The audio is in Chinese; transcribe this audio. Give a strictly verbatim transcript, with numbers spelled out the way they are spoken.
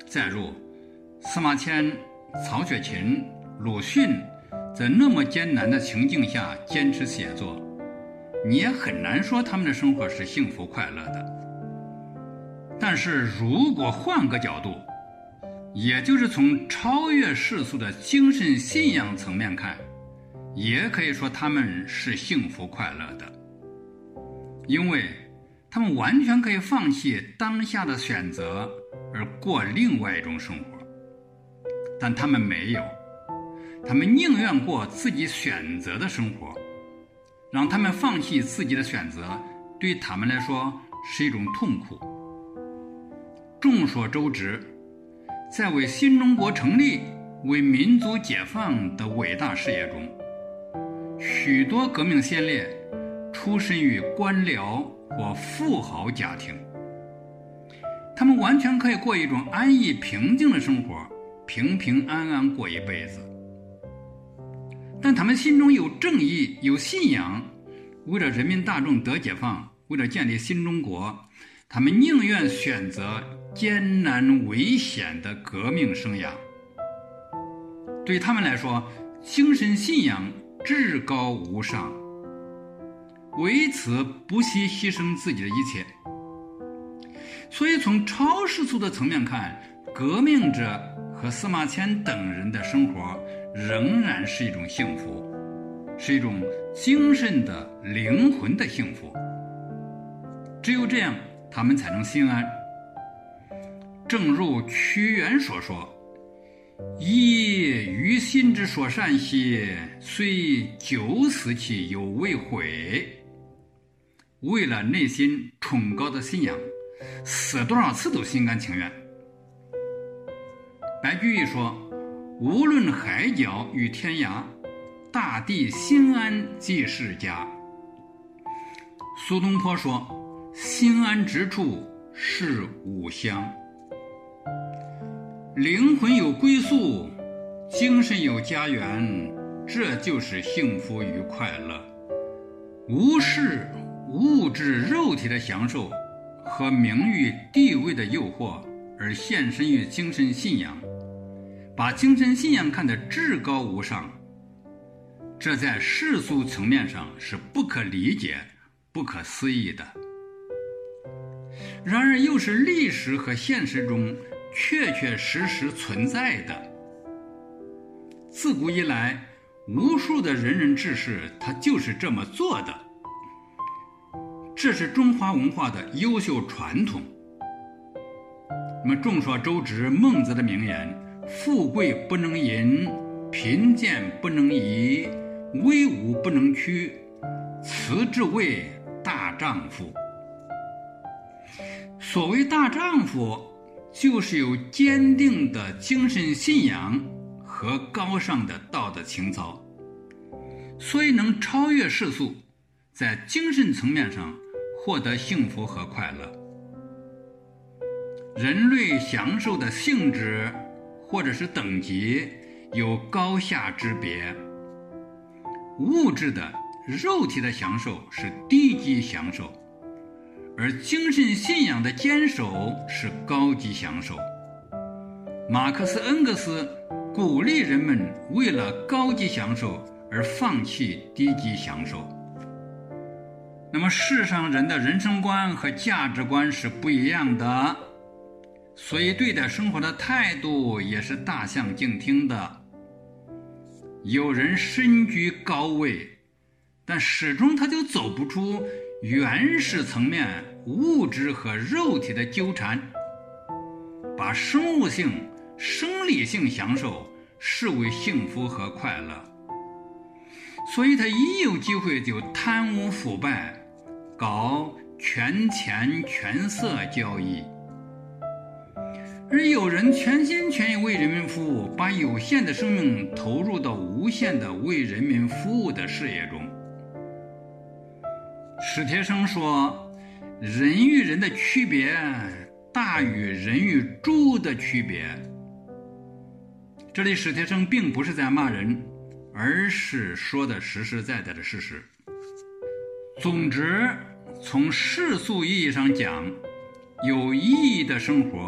再如司马迁、曹雪芹、鲁迅在那么艰难的情境下坚持写作，你也很难说他们的生活是幸福快乐的。但是如果换个角度，也就是从超越世俗的精神信仰层面看，也可以说他们是幸福快乐的，因为他们完全可以放弃当下的选择而过另外一种生活。但他们没有，他们宁愿过自己选择的生活。让他们放弃自己的选择，对他们来说是一种痛苦。众所周知，在为新中国成立、为民族解放的伟大事业中，许多革命先烈出身于官僚或富豪家庭，他们完全可以过一种安逸平静的生活，平平安安过一辈子。但他们心中有正义，有信仰，为了人民大众得解放，为了建立新中国，他们宁愿选择艰难危险的革命生涯。对他们来说，精神信仰至高无上，为此不惜牺牲自己的一切。所以从超世俗的层面看，革命者和司马迁等人的生活仍然是一种幸福，是一种精神的灵魂的幸福。只有这样，他们才能心安。正如屈原所说，一于心之所善兮，虽九死其犹未悔。为了内心崇高的信仰，死多少次都心甘情愿。白居易说，无论海角与天涯，大地心安即是家。苏东坡说，心安之处是吾乡。灵魂有归宿，精神有家园，这就是幸福与快乐。无视物质肉体的享受和名誉地位的诱惑，而献身于精神信仰，把精神信仰看得至高无上，这在世俗层面上是不可理解、不可思议的。然而又是历史和现实中确确实实存在的。自古以来，无数的仁人志士他就是这么做的，这是中华文化的优秀传统。那么众所周知，孟子的名言，富贵不能淫，贫贱不能移，威武不能屈，此之谓大丈夫。所谓大丈夫，就是有坚定的精神信仰和高尚的道德情操，所以能超越世俗，在精神层面上获得幸福和快乐。人类享受的性质或者是等级有高下之别，物质的肉体的享受是低级享受，而精神信仰的坚守是高级享受。马克思恩格斯鼓励人们为了高级享受而放弃低级享受。那么世上人的人生观和价值观是不一样的，所以对待生活的态度也是大相径庭的。有人身居高位，但始终他就走不出原始层面物质和肉体的纠缠，把生物性、生理性享受视为幸福和快乐，所以他一有机会就贪污腐败，搞权钱权色交易。而有人全心全意为人民服务，把有限的生命投入到无限的为人民服务的事业中。史铁生说，人与人的区别大于人与猪的区别。这里史铁生并不是在骂人，而是说的实实在在的事实。总之，从世俗意义上讲，有意义的生活